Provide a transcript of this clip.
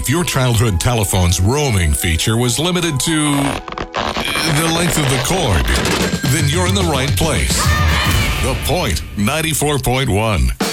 If your childhood telephone's roaming feature was limited to the length of the cord, then you're in the right place. The Point 94.1.